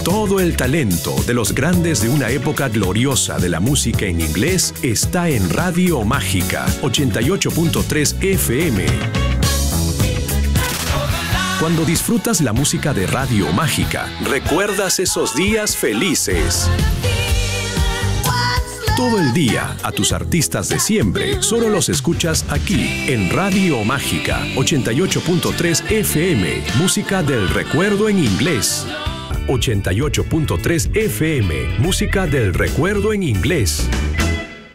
Todo el talento de los grandes de una época gloriosa de la música en inglés está en Radio Mágica 88.3 FM. Cuando disfrutas la música de Radio Mágica, recuerdas esos días felices. Todo el día, a tus artistas de siempre, solo los escuchas aquí, en Radio Mágica 88.3 FM. Música del recuerdo en inglés. 88.3 FM. Música del recuerdo en inglés.